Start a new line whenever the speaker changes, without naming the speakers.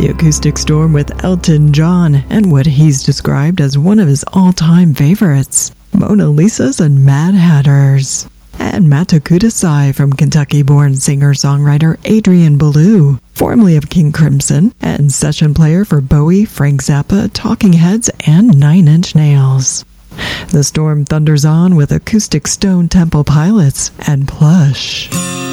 The Acoustic Storm with Elton John and what he's described as one of his all-time favorites, Mona Lisas and Mad Hatters. And Mata Kudasai from Kentucky-born singer-songwriter Adrian Belew, formerly of King Crimson, and session player for Bowie, Frank Zappa, Talking Heads, and Nine Inch Nails. The Storm thunders on with Acoustic Stone Temple Pilots and Plush.